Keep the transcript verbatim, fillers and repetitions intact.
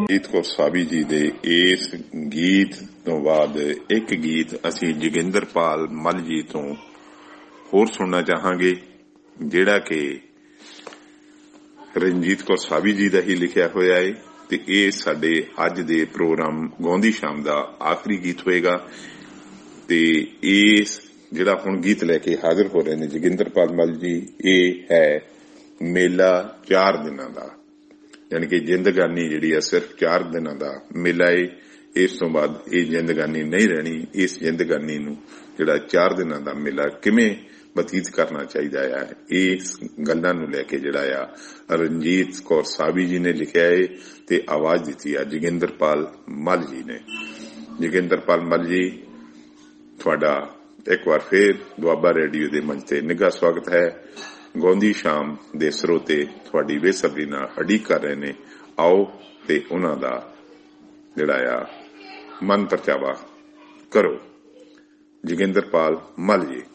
ਰਣਜੀਤ ਕੌਰ ਸਾਬੀ ਜੀ ਦੇ ਇਸ ਗੀਤ ਤੋਂ ਬਾਅਦ ਇੱਕ ਗੀਤ ਅਸੀਂ ਜੋਗਿੰਦਰਪਾਲ ਮੱਲ ਜੀ ਤੋਂ ਹੋਰ ਸੁਣਨਾ ਚਾਹਾਂਗੇ, ਜਿਹੜਾ ਕਿ ਰਣਜੀਤ ਕੌਰ ਸਾਬੀ ਜੀ ਦਾ ਹੀ ਲਿਖਿਆ ਹੋਇਆ ਹੈ ਤੇ ਇਹ ਸਾਡੇ ਅੱਜ ਦੇ ਪ੍ਰੋਗਰਾਮ ਗਾਉਂਦੀ ਸ਼ਾਮ ਦਾ ਆਖਰੀ ਗੀਤ ਹੋਏਗਾ। ਤੇ ਇਸ ਜਿਹੜਾ ਹੁਣ ਗੀਤ ਲੈ ਕੇ ਹਾਜ਼ਰ ਹੋ ਰਹੇ ਨੇ ਜੋਗਿੰਦਰਪਾਲ ਮੱਲ ਜੀ, ਇਹ ਹੈ ਮੇਲਾ ਚਾਰ ਦਿਨਾਂ ਦਾ, ਯਾਨੀ ਕਿ ਜ਼ਿੰਦਗਾਨੀ ਜਿਹੜੀ ਆ ਸਿਰਫ ਚਾਰ ਦਿਨਾਂ ਦਾ ਮੇਲਾ ਏ। ਇਸ ਤੋਂ ਬਾਅਦ ਇਹ ਜ਼ਿੰਦਗਾਨੀ ਨਹੀਂ ਰਹਿਣੀ। ਇਸ ਜ਼ਿੰਦਗਾਨੀ ਨੂੰ ਜਿਹੜਾ ਚਾਰ ਦਿਨਾਂ ਦਾ ਮੇਲਾ ਕਿਵੇਂ ਬਤੀਤ ਕਰਨਾ ਚਾਹੀਦਾ ਆ, ਇਸ ਗੱਲਾਂ ਨੂੰ ਲੈ ਕੇ ਜਿਹੜਾ ਆ ਰਣਜੀਤ ਕੌਰ ਸਾਬੀ ਜੀ ਨੇ ਲਿਖਿਆ ਏ ਤੇ ਆਵਾਜ਼ ਦਿੱਤੀ ਆ ਜੋਗਿੰਦਰਪਾਲ ਮੱਲ ਜੀ ਨੇ। ਜੋਗਿੰਦਰਪਾਲ ਮੱਲ ਜੀ, ਤੁਹਾਡਾ ਇੱਕ ਵਾਰ ਫੇਰ ਦੁਆਬਾ ਰੇਡੀਓ ਦੇ ਮੰਚ ਤੇ ਨਿੱਘਾ ਸਵਾਗਤ ਹੈ। ਗਾਉਂਦੀ ਸ਼ਾਮ ਦੇ ਸਰੋਤੇ ਤੁਹਾਡੀ ਬੇਸਬਰੀ ਨਾਲ ਉਡੀਕ ਕਰ ਰਹੇ ਨੇ। ਆਓ ਤੇ ਉਹਨਾਂ ਦਾ ਜਿਹੜਾ ਆ ਮਨ ਪਰਚਾਵਾ ਕਰੋ। ਜੋਗਿੰਦਰਪਾਲ ਮੱਲ ਜੀ।